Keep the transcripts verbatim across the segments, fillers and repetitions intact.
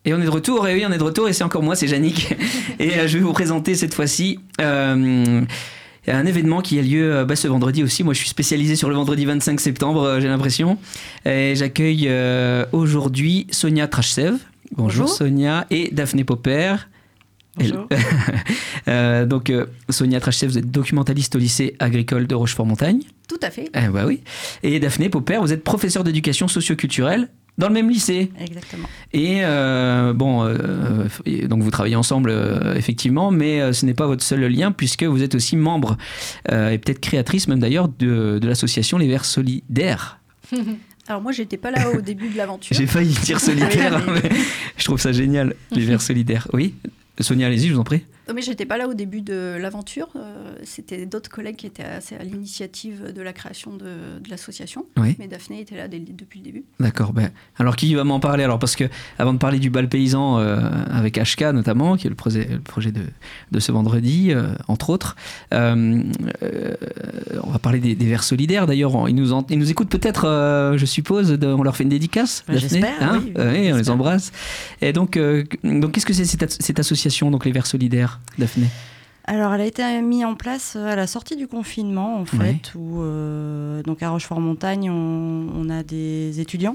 Et on est de retour, et oui, on est de retour, et c'est encore moi, c'est Yannick. Et euh, je vais vous présenter cette fois-ci euh, un événement qui a lieu euh, bah, ce vendredi aussi. Moi, je suis spécialisé sur le vendredi vingt-cinq septembre, euh, j'ai l'impression. Et j'accueille euh, aujourd'hui Sonia Trachsev. Bonjour, Bonjour Sonia, et Daphné Popper. Bonjour. euh, donc, euh, Sonia Trachsev, vous êtes documentaliste au lycée agricole de Rochefort-Montagne. Tout à fait. Eh bah oui. Et Daphné Popper, vous êtes professeure d'éducation socio-culturelle dans le même lycée. Exactement. Et euh, bon, euh, donc vous travaillez ensemble euh, effectivement, mais euh, ce n'est pas votre seul lien puisque vous êtes aussi membre euh, et peut-être créatrice même d'ailleurs de, de l'association Les Verts Solidaires. Alors moi, j'étais pas là au début de l'aventure. J'ai failli dire solidaire, mais je trouve ça génial, Les Verts Solidaires. Oui, Sonia, allez-y, je vous en prie. Non, mais j'étais pas là au début de l'aventure. Euh, c'était d'autres collègues qui étaient assez à l'initiative de la création de, de l'association. Oui. Mais Daphné était là dès, depuis le début. D'accord. Ben, alors qui va m'en parler alors, parce que avant de parler du bal paysan euh, avec H K notamment, qui est le projet, le projet de, de ce vendredi, euh, entre autres, euh, euh, on va parler des, des Verts Solidaires. D'ailleurs, ils nous, en, ils nous écoutent peut-être, euh, je suppose. De, on leur fait une dédicace. Ben, Daphné, j'espère. Hein oui, euh, oui, on les embrasse. Et donc, euh, donc qu'est-ce que c'est cette, cette association, donc les Verts Solidaires, Daphné? Alors, elle a été mise en place à la sortie du confinement, en fait, oui. où euh, donc à Rochefort-Montagne, on, on a des étudiants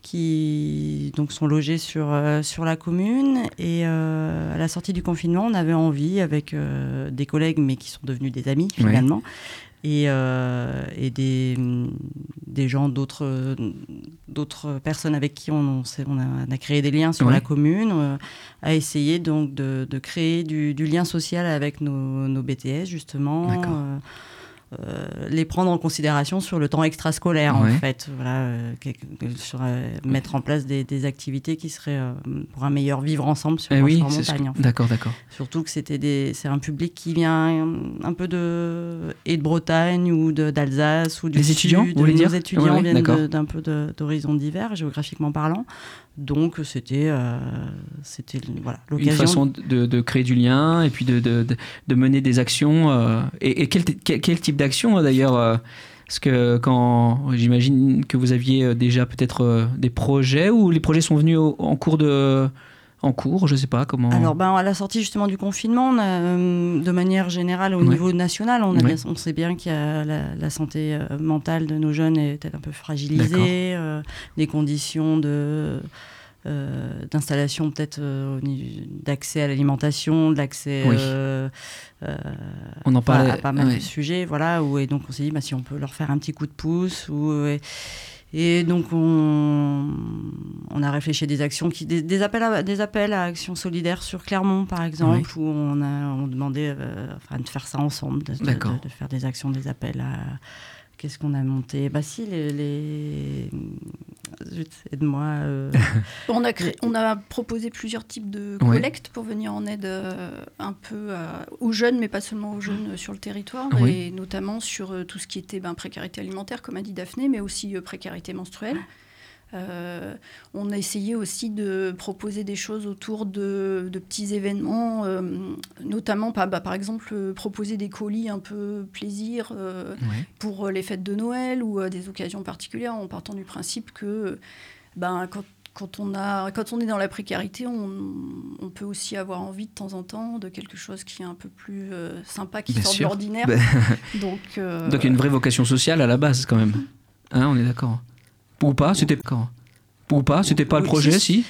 qui donc sont logés sur euh, sur la commune, et euh, à la sortie du confinement, on avait envie, avec euh, des collègues, mais qui sont devenus des amis finalement. Oui. Et, euh, et des, des gens, d'autres, d'autres personnes avec qui on, on, on, a, on a créé des liens sur oui. la commune, euh, à essayer donc de, de créer du, du lien social avec nos, nos B T S, justement. Euh, euh, les prendre en considération sur le temps extrascolaire, ouais. en fait. Voilà, euh, sur, euh, mettre en place des, des activités qui seraient euh, pour un meilleur vivre ensemble sur eh Rochefort-Montagne. Oui, en fait. D'accord, d'accord. Surtout que c'était des, c'est un public qui vient un peu de, et de Bretagne ou de, d'Alsace ou du Les sud. étudiants, vous voulez nos dire étudiants ouais, viennent de, d'un peu de, d'horizons divers, géographiquement parlant. Donc, c'était, euh, c'était voilà, l'occasion. Une façon de, de créer du lien et puis de, de, de, de mener des actions. Euh, et et quel, quel, quel type d'action, d'ailleurs euh, Parce que quand, j'imagine que vous aviez déjà peut-être euh, des projets, ou les projets sont venus au, en cours de... En cours, je ne sais pas comment... Alors, ben, à la sortie justement du confinement, on a, euh, de manière générale, au ouais. niveau national, on, a ouais. bien, on sait bien que la, la santé euh, mentale de nos jeunes est peut-être un peu fragilisée, euh, des conditions de, euh, d'installation peut-être euh, au niveau d'accès à l'alimentation, de l'accès oui. euh, euh, on en parlait, à, à pas mal ouais. de sujets. Voilà, où, et donc, on s'est dit, bah, si on peut leur faire un petit coup de pouce, ou... Et, Et donc, on, on a réfléchi à des actions, qui, des, des, appels à, des appels à actions solidaires sur Clermont, par exemple, oui. où on a on demandait euh, enfin, de faire ça ensemble, de, de, de, de faire des actions, des appels à... Qu'est-ce qu'on a monté ? Bah si, les... les... Aide-moi. Euh... on, a créé, on a proposé plusieurs types de collectes ouais. pour venir en aide euh, un peu à, aux jeunes, mais pas seulement aux jeunes euh, sur le territoire, oui. et notamment sur euh, tout ce qui était ben, précarité alimentaire, comme a dit Daphné, mais aussi euh, précarité menstruelle. Euh, on a essayé aussi de proposer des choses autour de, de petits événements, euh, notamment bah, bah, par exemple euh, proposer des colis un peu plaisir euh, ouais. pour les fêtes de Noël ou euh, des occasions particulières, en partant du principe que bah, quand, quand, on a, quand on est dans la précarité, on, on peut aussi avoir envie de temps en temps de quelque chose qui est un peu plus euh, sympa, qui Bien sort sûr. de l'ordinaire. Ben... Donc, euh... Donc il y a une vraie vocation sociale à la base quand même, hein, on est d'accord. Ou pas, c'était quand Ou pas, c'était pas oui, le projet, si, si